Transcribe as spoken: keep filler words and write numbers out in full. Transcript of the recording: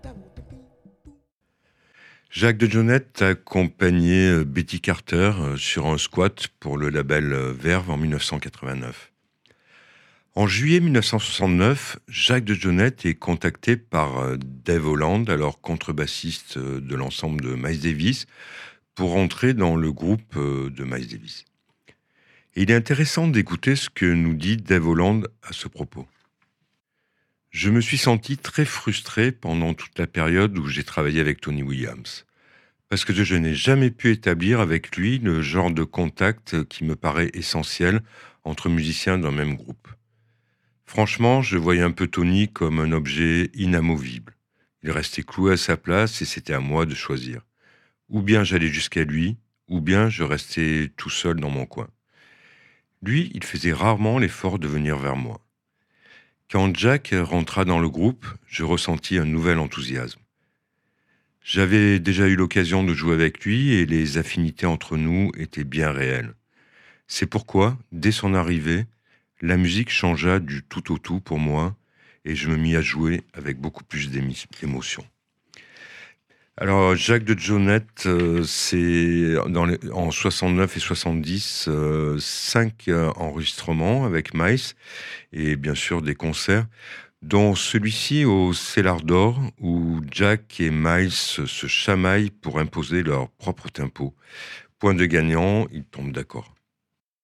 Jacques de Jonette a accompagné Betty Carter sur un squat pour le label Verve en dix-neuf cent quatre-vingt-neuf. En juillet dix-neuf cent soixante-neuf, Jacques de Jonette est contacté par Dave Holland, alors contrebassiste de l'ensemble de Miles Davis, pour entrer dans le groupe de Miles Davis. Et il est intéressant d'écouter ce que nous dit Dave Holland à ce propos. Je me suis senti très frustré pendant toute la période où j'ai travaillé avec Tony Williams, parce que je n'ai jamais pu établir avec lui le genre de contact qui me paraît essentiel entre musiciens d'un même groupe. Franchement, je voyais un peu Tony comme un objet inamovible. Il restait cloué à sa place et c'était à moi de choisir. Ou bien j'allais jusqu'à lui, ou bien je restais tout seul dans mon coin. Lui, il faisait rarement l'effort de venir vers moi. Quand Jack rentra dans le groupe, je ressentis un nouvel enthousiasme. J'avais déjà eu l'occasion de jouer avec lui et les affinités entre nous étaient bien réelles. C'est pourquoi, dès son arrivée, la musique changea du tout au tout pour moi et je me mis à jouer avec beaucoup plus d'émotion. Alors, Jacques de Jonette, euh, c'est dans les, en soixante-neuf et soixante-dix, euh, cinq euh, enregistrements avec Miles et bien sûr des concerts, dont celui-ci au Cellar d'Or où Jack et Miles se chamaillent pour imposer leur propre tempo. Point de gagnant, ils tombent d'accord.